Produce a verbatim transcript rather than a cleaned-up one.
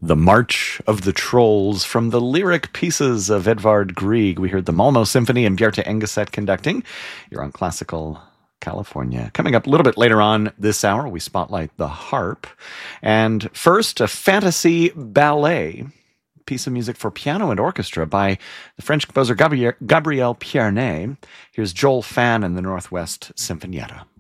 The March of the Trolls from the lyric pieces of Edvard Grieg. We heard the Malmo Symphony and Bjarte Engeset conducting. You're on Classical California. Coming up a little bit later on this hour, we spotlight the harp. And first, a fantasy ballet, piece of music for piano and orchestra by the French composer Gabriel Pierné. Here's Joel Fan and the Northwest Sinfonietta.